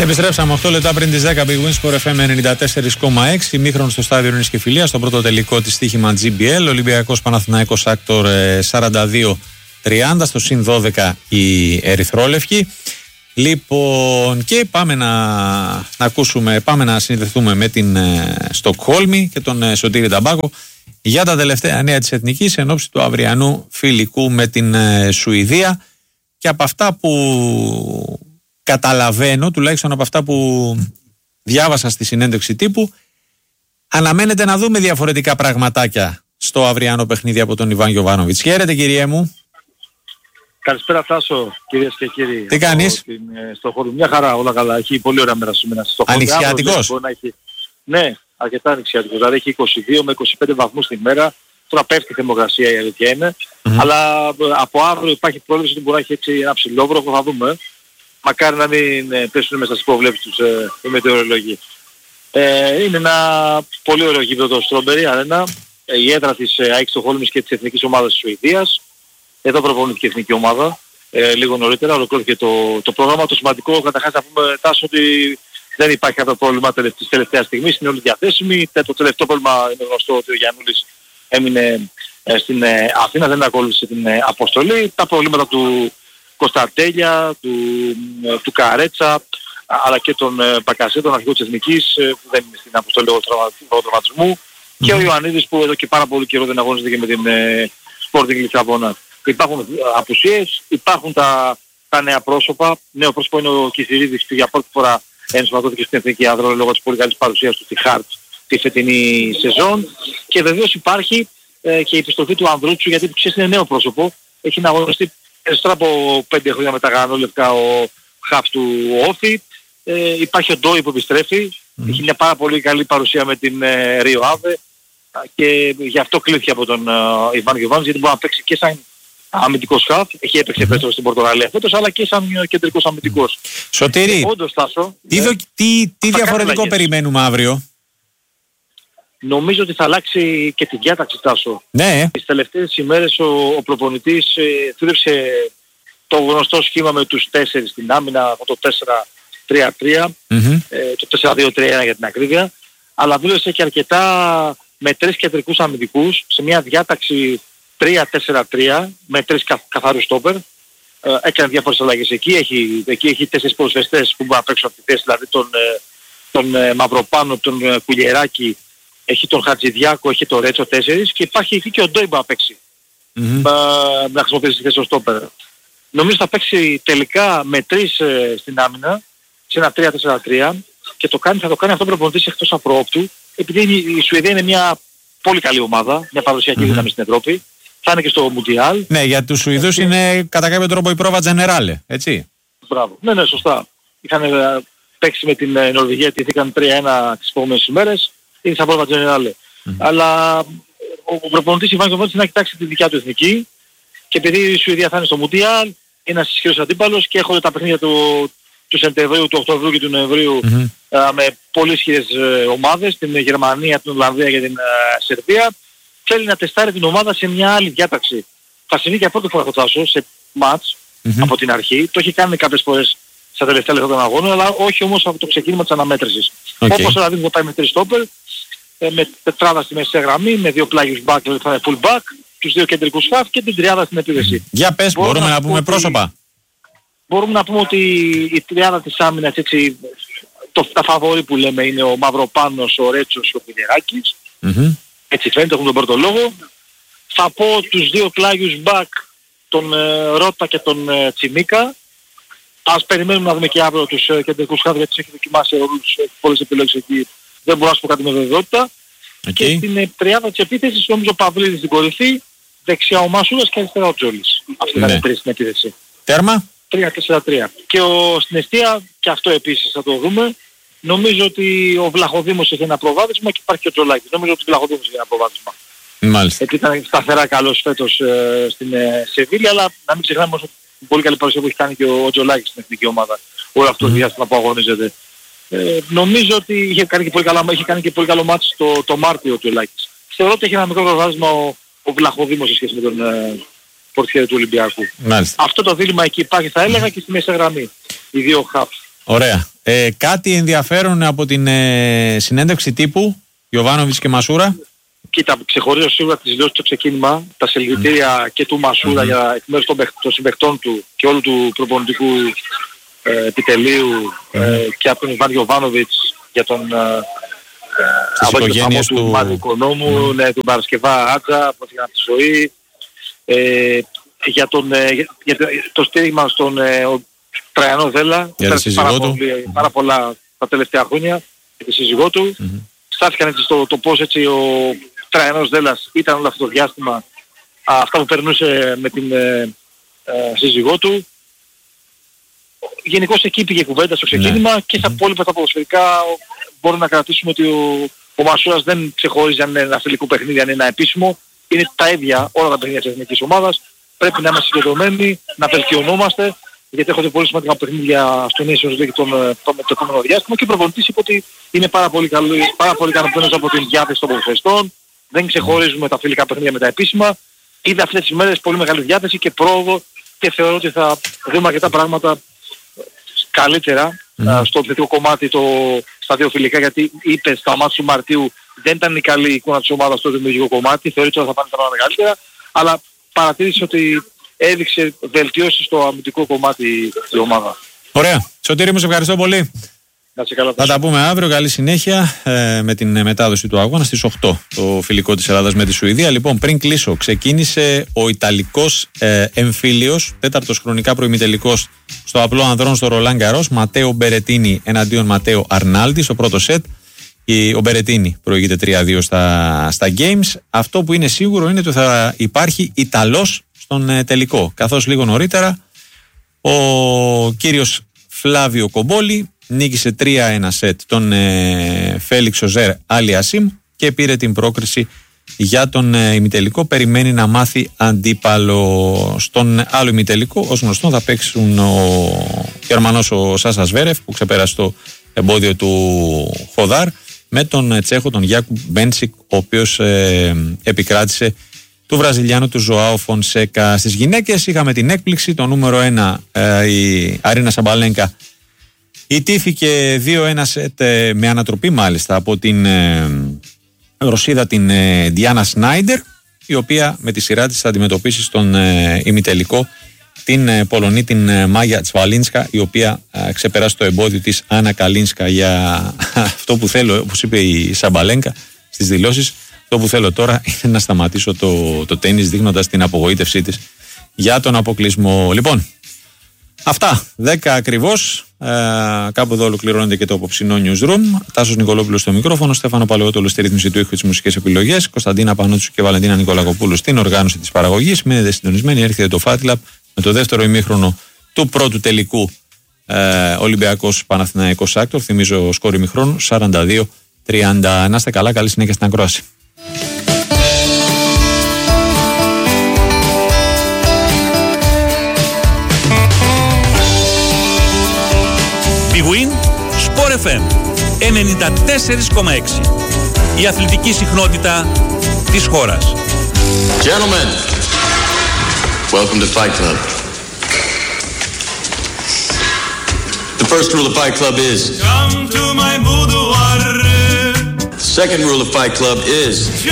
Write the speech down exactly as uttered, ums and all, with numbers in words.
Επιστρέψαμε οκτώ λεπτά πριν τις δέκα. Big Win Sport εφ εμ ενενήντα τέσσερα κόμμα έξι. Ημίχρονο στο στάδιο Ειρήνης και Φιλίας. Στο πρώτο τελικό της στοίχημα τζι μπι ελ. Ολυμπιακός Παναθηναϊκός Άκτορ σαράντα δύο τριάντα. Στο συν δώδεκα η Ερυθρόλευκη. Λοιπόν, και πάμε να, να ακούσουμε, πάμε να συνδεθούμε με την ε, Στοκχόλμη και τον ε, Σωτήρη Ταμπάκο για τα τελευταία νέα της Εθνικής εν ώψη του αυριανού φιλικού με την ε, Σουηδία. Και από αυτά που καταλαβαίνω, τουλάχιστον από αυτά που διάβασα στη συνέντευξη τύπου, αναμένεται να δούμε διαφορετικά πραγματάκια στο αυριανό παιχνίδι από τον Ιβάν Γιοβάνοβιτς. Χαίρετε, κύριέ μου. Καλησπέρα, Τάσο, κυρίες και κύριοι. Τι κάνεις? Στην, στο χώρο. Μια χαρά, όλα καλά. Έχει πολύ ωραία μέρα σήμερα. Ανοιξιατικός? Έχει... Ναι, αρκετά ανοιξιατικός. Δηλαδή έχει είκοσι δύο με είκοσι πέντε βαθμούς τη μέρα. Τώρα πέφτει η θερμοκρασία, η αλήθεια είναι. Mm-hmm. Αλλά από αύριο υπάρχει πρόβλεψη ότι μπορεί να έχει έτσι ένα ψηλόβροχο, θα δούμε. Μακάρι να μην πέσουν μέσα στις προβλέψεις τους ε, οι μετεωρολόγοι. Ε, είναι ένα πολύ ωραίο γήπεδο το Στρόμπερι Αρένα. Ε, η έδρα της ε, ΑΕΚ Στοκχόλμης και της εθνικής ομάδας της Σουηδίας. Εδώ προπονήθηκε η εθνική ομάδα. Ε, λίγο νωρίτερα ολοκληρώθηκε το, το πρόγραμμα. Το σημαντικό καταρχάς να πούμε, Τάσο, ότι δεν υπάρχει κάποιο πρόβλημα της τελευταίας στιγμής. Είναι όλοι διαθέσιμοι. Το τελευταίο πρόβλημα είναι γνωστό ότι ο Γιαννούλης έμεινε ε, στην ε, Αθήνα, δεν ακολούθησε την ε, αποστολή. Τα προβλήματα του Κωνσταντέλια, του, ε, του Καρέτσα, αλλά και τον ε, Μπακασέ, τον αρχηγό της Εθνικής, ε, που δεν είναι στην αποστολή λόγω τραυματισμού. Mm-hmm. Και ο Ιωαννίδης που εδώ και πάρα πολύ καιρό δεν αγωνίζεται και με την ε, Sporting Λισαβόνα. Υπάρχουν απουσίες, υπάρχουν τα, τα νέα πρόσωπα. Νέο πρόσωπο είναι ο Κιθυρίδης που για πρώτη φορά ενσωματώθηκε στην Εθνική Άδρο λόγω της πολύ καλής παρουσίας του στη Χάρτς τη φετινή σεζόν. Και βεβαίως υπάρχει ε, και η επιστροφή του Ανδρούτσου, γιατί που ξέρεις είναι νέο πρόσωπο. Έχει να αγωνιστεί περισσότερα από πέντε χρόνια με τα γανόλευκα ο χαφ του Όφη. Ε, υπάρχει ο Ντόι που επιστρέφει. Mm. Έχει μια πάρα πολύ καλή παρουσία με την ε, Ρίο Άβε. Και γι' αυτό κλείθηκε από τον ε, Ιβάν Γιοβάνοβιτς, γιατί μπορεί να παίξει και σαν αμυντικός χαφ, έχει έπαιξε mm-hmm. στην Πορτογαλία φέτος, αλλά και σαν κεντρικός αμυντικός. Σωτήρη, ε, όντως, Τάσο, τι, ναι, δο, τι, τι διαφορετικό περιμένουμε αύριο? Νομίζω ότι θα αλλάξει και τη διάταξη, Τάσο. Ναι. Τις τελευταίες ημέρες ο, ο προπονητής ε, δούλεψε το γνωστό σχήμα με τους τέσσερις στην άμυνα, το τέσσερα τρία τρία, mm-hmm. ε, το τέσσερα δύο τρία ένα για την ακρίβεια, αλλά δούλεψε και αρκετά με τρεις κεντρικούς αμυντικούς σε μια διάταξη τρία τέσσερα τρία με τρεις καθ, καθαρούς στόπερ. Ε, έκανε διάφορες αλλαγές εκεί. Έχει, εκεί έχει τέσσερις ποδοσφαιριστές που μπορούν να παίξουν από τη θέση, δηλαδή τον, τον ε, Μαυροπάνο, τον ε, Κουλιεράκη, έχει τον Χατζηδιάκο, έχει τον Ρέτσο τέσσερις και υπάρχει εκεί και ο Ντόι που να παίξει. Mm-hmm. Ε, να χρησιμοποιήσει τη θέση στο στόπερ. Νομίζω θα παίξει τελικά με τρεις ε, στην άμυνα σε ένα τρία τέσσερα τρία και το κάνει, θα το κάνει αυτό προπονητής εκτός απρόοπτου, επειδή η Σουηδία είναι μια πολύ καλή ομάδα, μια παραδοσιακή mm-hmm. δύναμη στην Ευρώπη. Θα είναι και στο Μουντιάλ. Ναι, για τους Σουηδούς και... είναι κατά κάποιο τρόπο η πρόβα Τζενεράλε, έτσι. Μπράβο. Ναι, ναι, σωστά. Είχαν παίξει με την Νορβηγία, τηθήκαν τρία ένα τις επόμενες ημέρες. Είναι σαν πρόβα Τζενεράλε. Mm-hmm. Αλλά ο προπονητής Ιβάν Γιοβάνοβιτς να κοιτάξει τη δικιά του εθνική και επειδή η Σουηδία θα είναι στο Μουντιάλ, είναι ένας ισχυρός αντίπαλος και έχουν τα παιχνίδια του, του Σεπτεμβρίου, του Οκτωβρίου και του Νοεμβρίου mm-hmm. α, με πολύ ισχυρές ε, ομάδες, την Γερμανία, την Ολλανδία και την ε, Σερβία. Θέλει να τεστάρει την ομάδα σε μια άλλη διάταξη. Θα συμβεί για πρώτη φορά, Τάσο, σε μάτς mm-hmm. από την αρχή. Το έχει κάνει κάποιες φορές στα τελευταία λεπτά των αγώνων, αλλά όχι όμως από το ξεκίνημα της αναμέτρησης. Okay. Όπως δηλαδή θα πάει με τρεις στόπερ, με τετράδα στη μέση γραμμή, με δύο πλάγιους back, δηλαδή θα είναι full back, τους δύο κεντρικούς half και την τριάδα στην επίδεση. Για πες, μπορούμε, μπορούμε να, να πούμε ότι... πρόσωπα. Μπορούμε να πούμε ότι η τριάδα της άμυνας, έτσι, το, τα φαβορί που λέμε είναι ο Μαυροπάνος, ο Ρέτσος και ο Πινεράκης. Mm-hmm. Έτσι φαίνεται, έχουν τον πρώτο λόγο. Θα πω τους δύο πλάγιους back, τον ε, Ρώτα και τον ε, Τσιμίκα. Ας περιμένουμε να δούμε και αύριο τους ε, κεντρικούς χάδια, γιατί έχει δοκιμάσει όλους, έχει πολλές επιλογές εκεί. Δεν μπορώ να σου πω κάτι με βεβαιότητα. Okay. Και στην ε, τριάδα της επίθεσης νομίζω ο Παυλίδης στην κορυφή, δεξιά ο Μάσουλας και αριστερά ο Τζόλης. Αυτή είναι η τρεις στην επίθεση. Τέρμα. τρία τέσσερα τρία. Και ο, στην εστία, και αυτό επίσης θα το δούμε, νομίζω ότι ο Βλαχοδήμος έχει ένα προβάδισμα και υπάρχει και ο Τζολάκης. Νομίζω ότι ο Βλαχοδήμος έχει ένα προβάδισμα. Μάλιστα. Γιατί ήταν σταθερά καλός φέτος ε, στην ε, Σεβίλη, αλλά να μην ξεχνάμε όσο πολύ καλή παρουσία που έχει κάνει και ο, ο Τζολάκης στην εθνική ομάδα. Όλο αυτό το mm. διάστημα που αγωνίζεται. Ε, νομίζω ότι είχε κάνει και πολύ, καλά, είχε κάνει και πολύ καλό μάτι το, το Μάρτιο ο Τζολάκης. Θεωρώ ότι έχει ένα μικρό προβάδισμα ο, ο Βλαχοδήμος σε σχέση με τον ε, πορτιέρι του Ολυμπιακού. Μάλιστα. Αυτό το δίλημμα εκεί υπάρχει, θα έλεγα, και στη μέση γραμμή. Οι δύο χαφ. Ωραία. Ε, κάτι ενδιαφέρον από την ε, συνέντευξη τύπου Γιοβάνοβιτς και Μασούρα? Κοίτα, ξεχωρίζω σίγουρα τις δηλώσεις στο ξεκίνημα, τα συλληπιτήρια mm. και του Μασούρα mm. για εκ μέρους των, των συμπαικτών του και όλου του προπονητικού ε, επιτελείου mm. ε, και από τον Ιβάν Γιοβάνοβιτς για τον οικογένειες του Μάδη Οικονόμου, mm. ναι, του Παρασκευά Άτζα που έφυγε από τη ζωή, ε, για, τον, ε, για, για το στήριγμα στον ε, Τραϊανό Δέλα, για τη σύζυγό του. Πολύ, πάρα πολλά τα τελευταία χρόνια για τη σύζυγό του. Mm-hmm. Στάθηκαν έτσι στο το πώς έτσι ο Τραϊανός Δέλλας ήταν όλο αυτό το διάστημα, α, αυτά που περνούσε με την ε, ε, σύζυγό του. Γενικώς εκεί πήγε κουβέντα στο ξεκίνημα, ναι. Και στα υπόλοιπα τα ποδοσφαιρικά μπορούμε να κρατήσουμε ότι ο, ο Μασούρας δεν ξεχωρίζει αν είναι ένα φιλικό παιχνίδι, αν είναι ένα επίσημο. Είναι τα ίδια όλα τα παιχνίδια της εθνικής ομάδας. Πρέπει να είμαστε συγκεντρωμένοι, να βελτιωνόμαστε, γιατί έχονται πολύ σημαντικά παιχνίδια στο Nations League το, το, το επόμενο διάστημα και ο προπονητής είπε ότι είναι πάρα πολύ, καλό, πάρα πολύ ικανοποιημένος από την διάθεση των ποδοσφαιριστών. Δεν ξεχωρίζουμε τα φιλικά παιχνίδια με τα επίσημα. Είδε αυτές τις μέρες πολύ μεγάλη διάθεση και πρόοδο και θεωρώ ότι θα δούμε αρκετά πράγματα καλύτερα mm. στο επιθετικό κομμάτι το, στα δύο φιλικά, γιατί είπε στα μάτια του Μαρτίου δεν ήταν η καλή εικόνα της ομάδας στο δημιουργικό κομμάτι, θεωρείται ότι θα πάνε τα πράγματα καλύτερα, αλλά παρατήρησε ότι έδειξε βελτιώσεις στο αμυντικό κομμάτι η ομάδα. Ωραία. Σωτήρη μου, σε ευχαριστώ πολύ. Καλά, θα τα πούμε αύριο. Καλή συνέχεια ε, με την μετάδοση του αγώνα στις οκτώ το φιλικό της Ελλάδας με τη Σουηδία. Λοιπόν, πριν κλείσω, ξεκίνησε ο Ιταλικός ε, εμφύλιος, τέταρτος χρονικά προημιτελικός στο απλό ανδρών στο Ρολάν Γκαρός. Ματέο Μπερετίνι εναντίον Ματέο Αρνάλντι στο πρώτο σετ. Ο Μπερετίνι προηγείται τρία δύο στα, στα Games. Αυτό που είναι σίγουρο είναι ότι θα υπάρχει Ιταλός στον ε, τελικό. Καθώς λίγο νωρίτερα ο κύριος Φλάβιο Κομπόλη νίκησε τρία ένα σετ τον ε, Φέλιξ Οζέρ Αλιασίμ και πήρε την πρόκριση για τον ε, ημιτελικό. Περιμένει να μάθει αντίπαλο στον άλλο ημιτελικό. Ως γνωστό θα παίξουν ο Γερμανός ο Σάσα Σβέρεφ που ξεπέρασε το εμπόδιο του Χοδάρ με τον Τσέχο τον Γιάκου Μπέντσικ, ο οποίος ε, επικράτησε του Βραζιλιάνου του Ζωάο Φονσέκα. Στις γυναίκες είχαμε την έκπληξη, το νούμερο ένα ε, η Αρίνα Σαμπαλένκα ιτήθηκε δύο ένα σετ ε, με ανατροπή μάλιστα από την ε, Ρωσίδα την ε, Διάνα Σνάιντερ, η οποία με τη σειρά της θα αντιμετωπίσει στον ε, ημιτελικό την ε, Πολωνή την ε, Μάγια Τσβαλίνσκα, η οποία ε, ξεπεράσει το εμπόδιο της Άννα Καλίνσκα. Για αυτό που θέλω, όπως είπε η Σαμπαλένκα στις δηλώσεις, αυτό που θέλω τώρα είναι να σταματήσω το, το τένις, δείχνοντας την απογοήτευσή της για τον αποκλεισμό. Λοιπόν, αυτά, δέκα ακριβώς. Ε, κάπου εδώ ολοκληρώνεται και το απόψινό newsroom. Τάσος Νικολόπουλος στο μικρόφωνο, Στέφανο Παλαιότολο στη ρύθμιση του ήχου και τις μουσικές επιλογές, Κωνσταντίνα Πανούτσου και Βαλεντίνα Νικολακοπούλου στην οργάνωση της παραγωγής. Μείνετε συντονισμένοι, έρχεται το Fight Club με το δεύτερο ημίχρονο του πρώτου τελικού ε, Ολυμπιακός Παναθηναϊκός Άκτορ. Θυμίζω σκόρ ημιχρόνου σαράντα δύο τριάντα. Να είστε καλά, καλή συνέχεια στην ακρόαση. Big Win Sport εφ εμ ενενήντα τέσσερα κόμμα έξι. Η αθλητική συχνότητα της χώρας. Gentlemen, welcome to Fight Club. The first rule of Fight Club is Come to my boudoir. The second rule of Fight Club is